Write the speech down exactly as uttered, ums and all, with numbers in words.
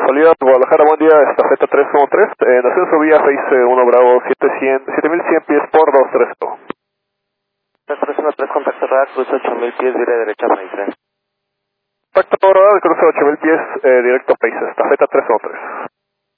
Salida de Guadalajara, buen día, estafeta tres uno tres, en ascenso vía Face uno Bravo siete mil cien pies por dos tres uno. tres uno tres, contacto radar, cruce ocho mil pies, vía derecha Face. Contacto radar, cruce ocho mil pies, eh, directo Face, estafeta tres uno tres.